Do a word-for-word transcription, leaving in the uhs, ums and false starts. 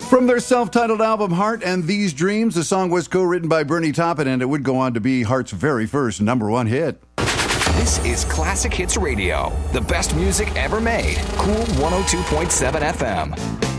From their self-titled album, Heart and These Dreams, the song was co-written by Bernie Taupin, and it would go on to be Heart's very first number one hit. This is Classic Hits Radio, the best music ever made. Cool one oh two point seven F M.